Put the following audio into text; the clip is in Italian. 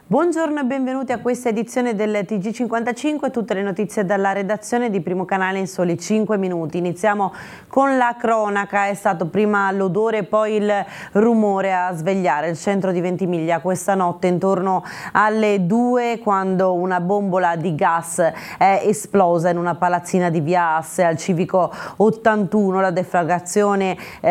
Buongiorno e benvenuti a questa edizione del TG55, tutte le notizie dalla redazione di Primo Canale in soli 5 minuti. Iniziamo con la cronaca, è stato prima l'odore e poi il rumore a svegliare il centro di Ventimiglia questa notte intorno alle 2, quando una bombola di gas è esplosa in una palazzina di via Asse al civico 81. La deflagrazione